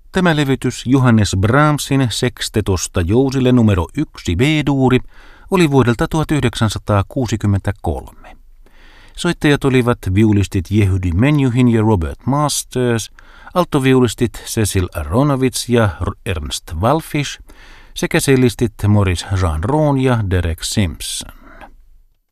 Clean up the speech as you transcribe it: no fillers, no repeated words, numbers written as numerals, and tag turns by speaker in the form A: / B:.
A: Tämä levytys Johannes Brahmsin sekstetosta jousille numero 1 B-duuri oli vuodelta 1963. Soittajat olivat viulistit Yehudi Menuhin ja Robert Masters, altoviulistit Cecil Aronowitz ja Ernst Wallfisch sekä sellistit Maurice Jean Ron ja Derek Simpson.